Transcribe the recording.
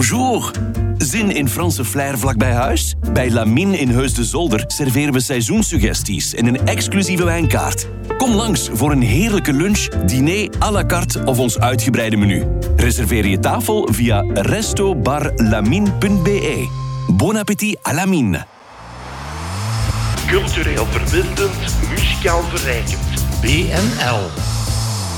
Bonjour. Zin in Franse flair vlak bij huis? Bij Lamine in Heus de Zolder serveren we seizoenssuggesties en een exclusieve wijnkaart. Kom langs voor een heerlijke lunch, diner à la carte of ons uitgebreide menu. Reserveer je tafel via restobarlamine.be. Bon appétit à Lamine. Cultureel verbindend, muzikaal verrijkend. BNL.